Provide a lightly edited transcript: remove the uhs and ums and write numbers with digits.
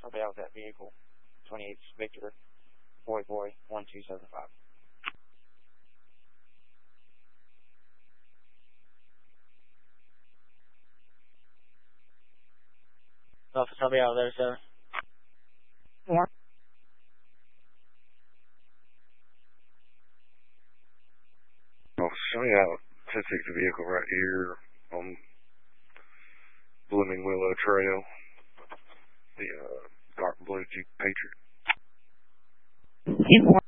somebody out with that vehicle. 28 Victor, Boy, 1275. Officer, somebody out there, sir. Yeah. Somebody out 1060 vehicle right here on Blooming Willow Trail. The dark blue Jeep Patriot. 2-4.